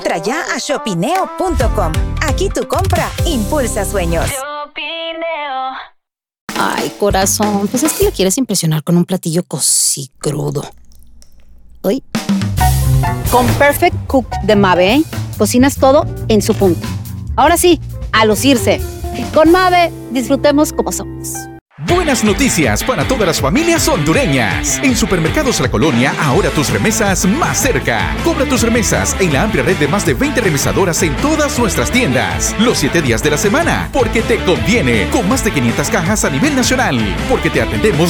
Entra ya a shopineo.com. Aquí tu compra impulsa sueños. Ay, corazón, pues es que le quieres impresionar con un platillo cosí crudo. Uy. Con Perfect Cook de Mave, ¿eh? Cocinas todo en su punto. Ahora sí, a lucirse. Con Mave, disfrutemos como somos. Buenas noticias para todas las familias hondureñas. En Supermercados La Colonia, ahora tus remesas más cerca. Cobra tus remesas en la amplia red de más de 20 remesadoras en todas nuestras tiendas. Los 7 días de la semana, porque te conviene. Con más de 500 cajas a nivel nacional. Porque te atendemos